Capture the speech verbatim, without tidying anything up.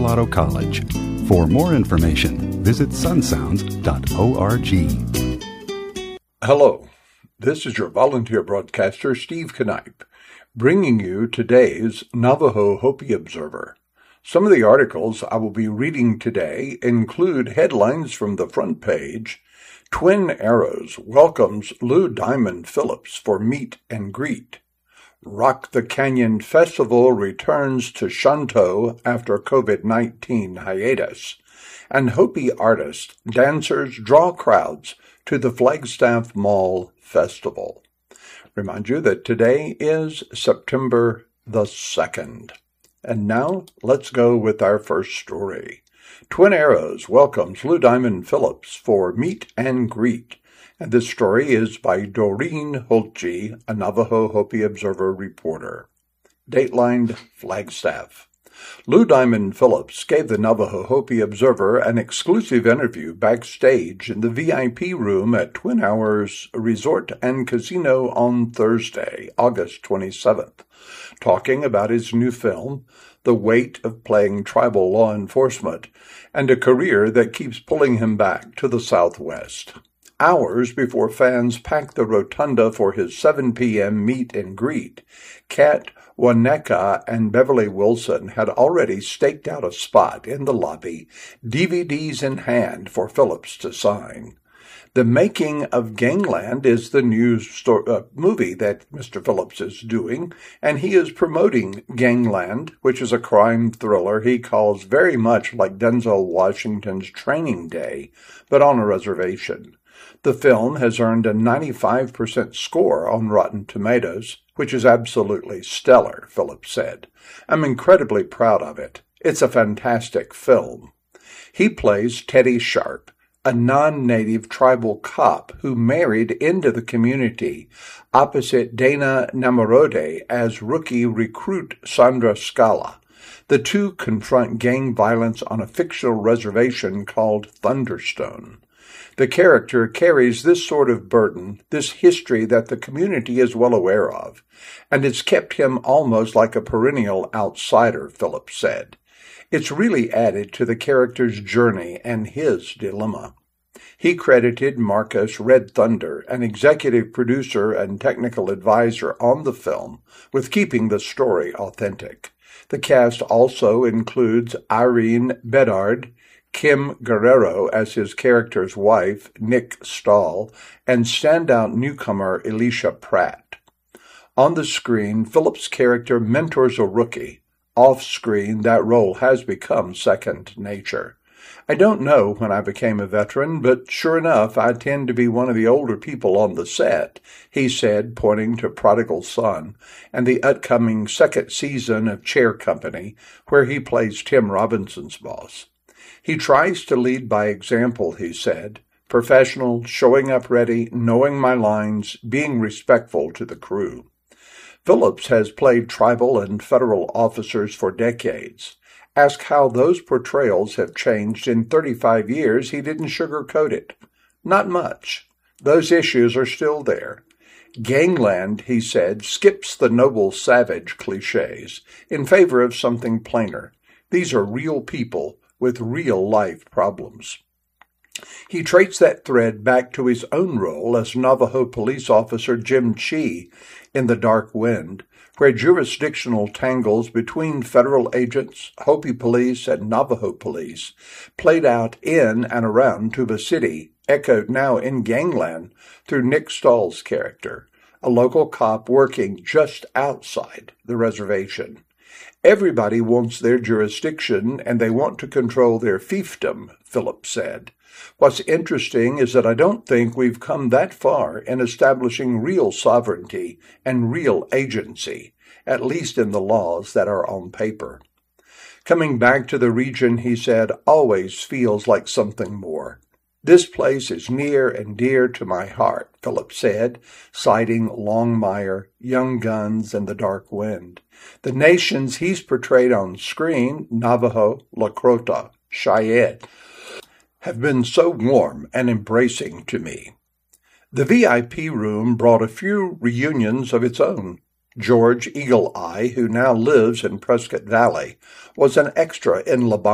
Colorado College. For more information, visit sun sounds dot org. Hello, this is your volunteer broadcaster, Steve Knipe, bringing you today's Navajo Hopi Observer. Some of the articles I will be reading today include headlines from the front page. Twin Arrows welcomes Lou Diamond Phillips for meet and greet. Rock the Canyon Festival returns to Shantou after COVID nineteen hiatus. And Hopi artists, dancers draw crowds to the Flagstaff Mall Festival. Remind you that today is September the second. And now, let's go with our first story. Twin Arrows welcomes Lou Diamond Phillips for meet and greet. And this story is by Doreen Holtje, a Navajo Hopi Observer reporter. Dateline Flagstaff. Lou Diamond Phillips gave the Navajo Hopi Observer an exclusive interview backstage in the V I P room at Twin Arrows Resort and Casino on Thursday, August twenty-seventh, talking about his new film, The Weight of Playing Tribal Law Enforcement, and a career that keeps pulling him back to the Southwest. Hours before fans packed the rotunda for his seven p.m. meet and greet, Kat Waneka and Beverly Wilson had already staked out a spot in the lobby, D V Ds in hand for Phillips to sign. The Making of Gangland is the new sto- uh, movie that Mister Phillips is doing, and he is promoting Gangland, which is a crime thriller he calls very much like Denzel Washington's Training Day, but on a reservation. The film has earned a ninety-five percent score on Rotten Tomatoes, which is absolutely stellar, Phillips said. I'm incredibly proud of it. It's a fantastic film. He plays Teddy Sharp, a non-native tribal cop who married into the community opposite Dana Namarode as rookie recruit Sandra Scala. The two confront gang violence on a fictional reservation called Thunderstone. The character carries this sort of burden, this history that the community is well aware of, and it's kept him almost like a perennial outsider, Phillips said. It's really added to the character's journey and his dilemma. He credited Marcus Red Thunder, an executive producer and technical advisor on the film, with keeping the story authentic. The cast also includes Irene Bedard, Kim Guerrero as his character's wife, Nick Stahl, and standout newcomer Elisha Pratt. On the screen, Phillips' character mentors a rookie. Off-screen, that role has become second nature. I don't know when I became a veteran, but sure enough, I tend to be one of the older people on the set, he said, pointing to Prodigal Son and the upcoming second season of Chair Company, where he plays Tim Robinson's boss. He tries to lead by example, he said, professional, showing up ready, knowing my lines, being respectful to the crew. Phillips has played tribal and federal officers for decades. Asked how those portrayals have changed in thirty-five years, he didn't sugarcoat it. Not much. Those issues are still there. Gangland, he said, skips the noble savage cliches in favor of something plainer. These are real people with real-life problems. He traced that thread back to his own role as Navajo police officer Jim Chee in The Dark Wind, where jurisdictional tangles between federal agents, Hopi police, and Navajo police played out in and around Tuba City, echoed now in Gangland through Nick Stahl's character, a local cop working just outside the reservation. Everybody wants their jurisdiction, and they want to control their fiefdom, Phillips said. What's interesting is that I don't think we've come that far in establishing real sovereignty and real agency, at least in the laws that are on paper. Coming back to the region, he said, always feels like something more. This place is near and dear to my heart, Phillips said, citing Longmire, Young Guns, and The Dark Wind. The nations he's portrayed on screen, Navajo, Lakota, Cheyenne, have been so warm and embracing to me. The V I P room brought a few reunions of its own. George Eagle Eye, who now lives in Prescott Valley, was an extra in Laban